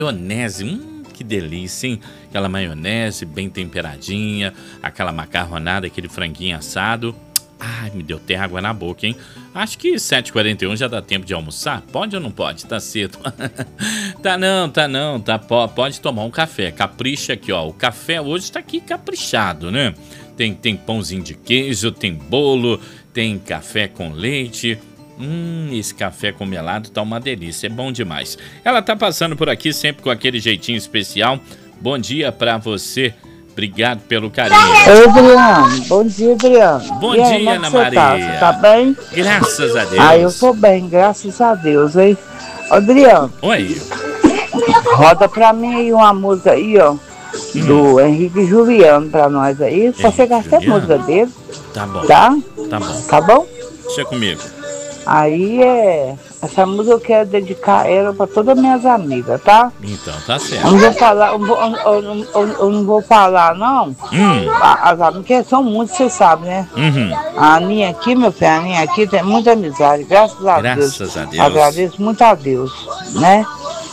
maionese, que delícia, hein? Aquela maionese bem temperadinha, aquela macarronada, aquele franguinho assado. Ai, me deu até água na boca, hein? Acho que 7h41 já dá tempo de almoçar. Pode ou não pode? Tá cedo. Tá não. Pode tomar um café. Capricha aqui, ó. O café hoje tá aqui caprichado, né? Tem pãozinho de queijo, tem bolo, tem café com leite. Esse café com melado tá uma delícia, é bom demais. Ela tá passando por aqui sempre com aquele jeitinho especial. Bom dia pra você. Obrigado pelo carinho. Oi, Adriano. Bom dia, Adriano. Bom dia, Ana Maria. Você tá bem? Graças a Deus. Eu tô bem, graças a Deus, hein? Adriano. Oi. Roda pra mim aí uma música aí, ó. Do Henrique Juliano pra nós aí. Só você gastar a música dele. Tá bom. Tá? Tá bom. Tá bom? Deixa comigo. Aí essa música eu quero dedicar ela pra todas as minhas amigas, tá? Então tá certo. Eu não vou falar, eu não vou falar, não. As amigas são muitas, você sabe, né? A Aninha aqui, meu filho, a Aninha aqui tem muita amizade, graças a Deus. Graças a Deus. Agradeço muito a Deus, né?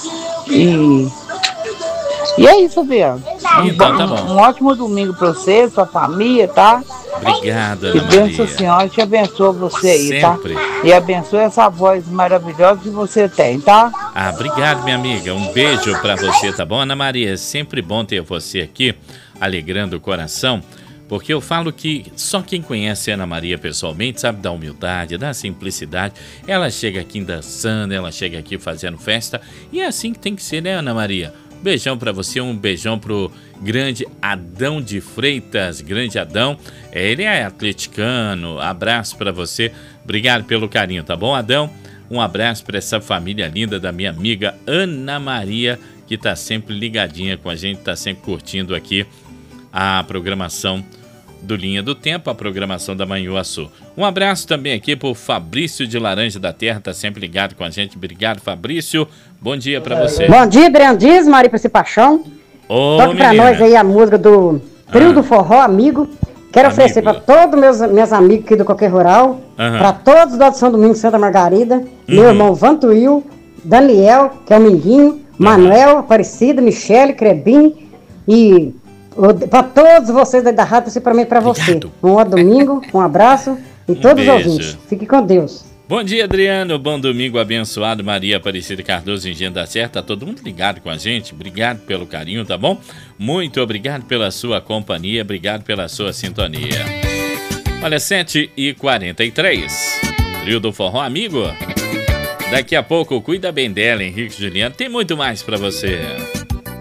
E é isso, Adriano. Então tá bom. Um ótimo domingo pra você, sua família, tá? Obrigado, Ana Que Maria. Deus, o Senhor, e te abençoe você aí, Sempre. tá? E abençoe essa voz maravilhosa que você tem, tá? Obrigado, minha amiga. Um beijo pra você, tá bom, Ana Maria? É sempre bom ter você aqui, alegrando o coração, porque eu falo que só quem conhece a Ana Maria pessoalmente sabe da humildade, da simplicidade. Ela chega aqui dançando, ela chega aqui fazendo festa, e é assim que tem que ser, né, Ana Maria? Beijão pra você, um beijão pro grande Adão de Freitas, grande Adão. Ele é atleticano, abraço pra você, obrigado pelo carinho, tá bom, Adão? Um abraço pra essa família linda da minha amiga Ana Maria, que tá sempre ligadinha com a gente, tá sempre curtindo aqui a programação do Linha do Tempo, a programação da Manhuaçu. Um abraço também aqui pro Fabrício de Laranja da Terra, tá sempre ligado com a gente. Obrigado, Fabrício. Bom dia pra você. Bom dia, Adriano Dias, Maria Priscila Paixão. Toque pra nós aí a música do Trio do Forró, amigo. Quero oferecer pra todos meus amigos aqui do Coqueiro Rural, pra todos do São Domingos Santa Margarida, meu irmão Vantuil, Daniel, que é o Minguinho, Manuel, Aparecida, Michele, Crebim e para todos vocês da rádio, principalmente para você. Um bom domingo, um abraço e todos os ouvintes. Fique com Deus. Bom dia, Adriano. Bom domingo abençoado. Maria Aparecida Cardoso, Engenho da Serra. Tá todo mundo ligado com a gente. Obrigado pelo carinho, tá bom? Muito obrigado pela sua companhia. Obrigado pela sua sintonia. Olha, 7h43. Trio do Forró, amigo. Daqui a pouco, cuida bem dela, Henrique Juliano. Tem muito mais para você.